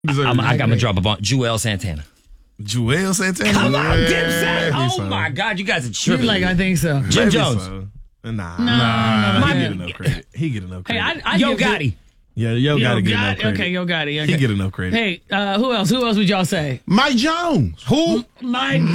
I got to drop a bomb. Joel Santana. Joel Santana? Come on, Dipset. Oh, my God. You guys are tripping. I think so. Jim Jones. So. Nah. No. He get enough credit. Hey, Yo Gotti. Yeah, Yo Gotti get enough credit. Okay, Yo Gotti. Okay. He get enough credit. Hey, who else? Who else would y'all say? Mike Jones. Who? Mike Jones.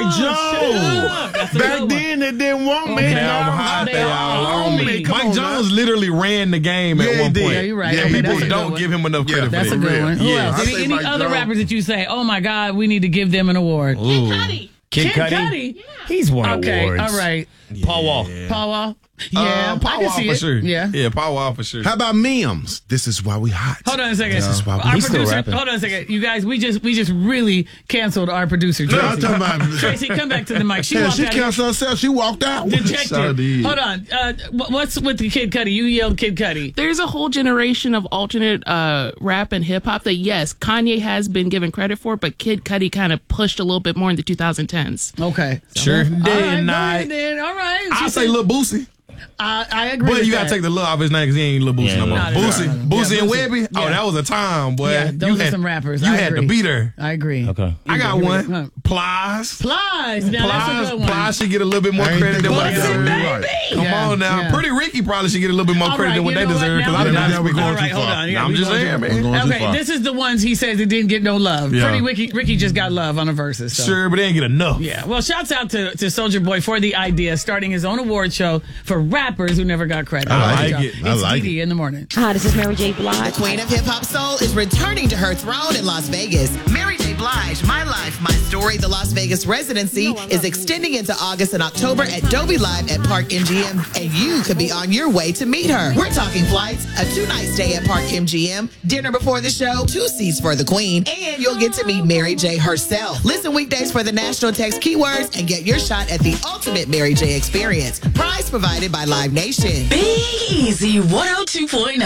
Back then, they didn't want me. Now I'm hot. They all on me. Mike Jones literally ran the game at one point. Yeah, you're right. And Okay, people don't give him enough credit for that. That's a good one. Who else? Any Mike other Jones. rappers that you say, oh my God, we need to give them an award? Kid Cudi. Yeah. He's won awards. Okay, all right. Paul Wall. Paul Wall. Yeah, I Paul can Wall see for it. sure. Yeah. Paul Wall for sure. How about Mims? This is why we hot. Hold on a second. This is why we Our He's still producer. rapping. Hold on a second. You guys, we just really canceled our producer, Tracy. No, I'm talking about Tracy, come back to the mic. She Yeah, walked she out. canceled herself. She walked out. Dejected. So did. Hold on. What's with the Kid Cudi? You yelled Kid Cudi. There's a whole generation of alternate rap and hip hop that, yes, Kanye has been given credit for, but Kid Cudi kind of pushed a little bit more in the 2010s. Okay. Sure. All right, Day go and ahead night. then. All right. I say Lil Boosie. I agree. But with you gotta that. take the Lil off his name because he ain't Lil Boosie no more. No, Boosie and Boosie. Webby. Oh, Yeah. that was a time, boy. Yeah, those you are had, some rappers. You I had agree. to beat her. I agree. Okay. I got one. Huh. Plies. Plies. Now that's a good one. Plies should get a little bit more I ain't credit than think what about they that. deserve. Right. Come Yeah, on now. yeah. Pretty Ricky probably should get a little bit more All credit right, than what you they know what? deserve because Now I did we're not going speak too on far. it. Hold on. Yeah, I'm just saying, We're man. going too Okay, far. this is the ones he says that didn't get no love. Yeah. Pretty Ricky just got love on the verses. So. Sure, but they didn't get enough. Yeah, well, shouts out to Soulja Boy for the idea, starting his own award show for rappers who never got credit. I like y'all. it. I It's like Dee in the morning. Hi, this is Mary J. Blige. The queen of hip hop soul is returning to her throne in Las Vegas. Mary J. Blige, My Life, My Story, the Las Vegas residency is extending into August and October at Dolby Live at Park MGM, and you could be on your way to meet her. We're talking flights, a 2-night stay at Park MGM, dinner before the show, 2 seats for the queen, and you'll get to meet Mary J. herself. Listen weekdays for the national text keywords and get your shot at the ultimate Mary J. experience. Prize provided by Live Nation. Big Easy 102.9.